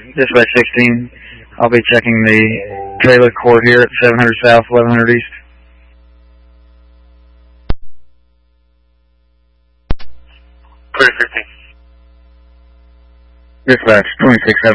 Dispatch 16. I'll be checking the trailer court here at 700 South, 1100 East. Clear 15. Dispatch 26